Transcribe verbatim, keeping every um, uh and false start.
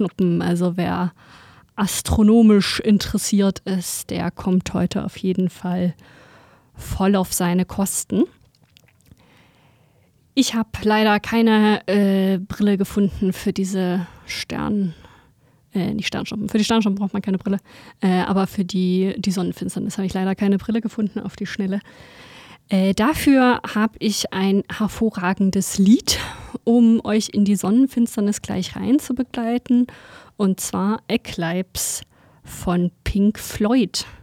Sternschnuppen. Also wer astronomisch interessiert ist, der kommt heute auf jeden Fall voll auf seine Kosten. Ich habe leider keine äh, Brille gefunden für diese Stern, äh, nicht Sternschnuppen. Für die Sternschnuppen braucht man keine Brille, äh, aber für die, die Sonnenfinsternis habe ich leider keine Brille gefunden auf die Schnelle. Äh, dafür habe ich ein hervorragendes Lied, um euch in die Sonnenfinsternis gleich rein zu begleiten, und zwar Eclipse von Pink Floyd.